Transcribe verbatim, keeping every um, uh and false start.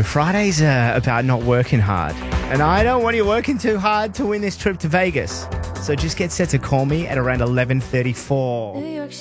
So Friday's uh, about not working hard. And I don't want you working too hard to win this trip to Vegas. So just get set to call me at around eleven thirty-four. New York